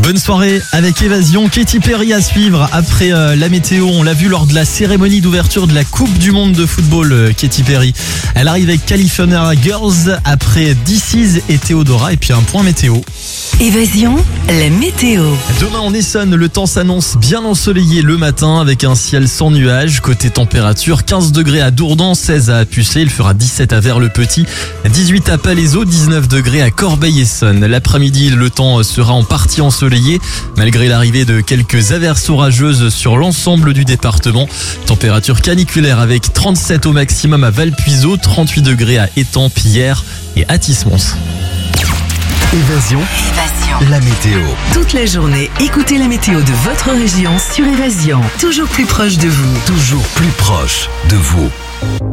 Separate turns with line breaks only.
Bonne soirée avec Évasion. Katy Perry à suivre après la météo. On l'a vu lors de la cérémonie d'ouverture de la Coupe du Monde de football. Katy Perry, elle arrive avec California Girls après This Is et Théodora. Et puis un point météo.
Évasion, la météo.
Demain en Essonne, le temps s'annonce bien ensoleillé le matin avec un ciel sans nuages. Côté température, 15 degrés à Dourdan, 16 à Pucé, il fera 17 à Vers-le-Petit, 18 à Palaiseau, 19 degrés à Corbeil-Essonnes. L'après-midi, le temps sera en partie ensoleillé malgré l'arrivée de quelques averses orageuses sur l'ensemble du département. Température caniculaire avec 37 au maximum à Valpuiseau, 38 degrés à Étampes, Hyères et à Tismons.
Évasion, la météo.
Toute la journée, écoutez la météo de votre région sur Évasion. Toujours plus proche de vous.
Toujours plus proche de vous.